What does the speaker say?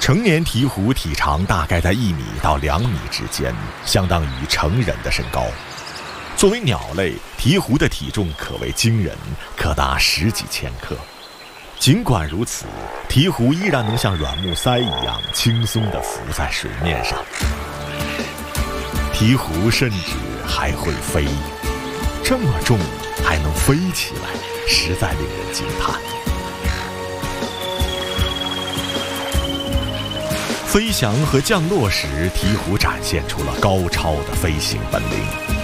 成年鹈鹕体长大概在1米到2米之间，相当于成人的身高。作为鸟类，鹈鹕的体重可谓惊人，可达10几千克。尽管如此，鹈鹕依然能像软木塞一样轻松地浮在水面上。鹈鹕甚至还会飞，这么重还能飞起来，实在令人惊叹。飞翔和降落时，鹈鹕展现出了高超的飞行本领。